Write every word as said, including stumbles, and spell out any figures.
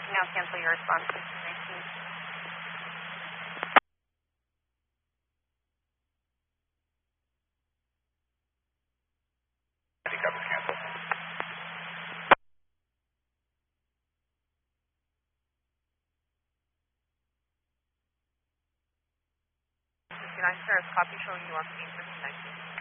can now cancel your response to nineteen. Handicap is canceled. fifty-nine, sir, copy showing you on page fifty-nine.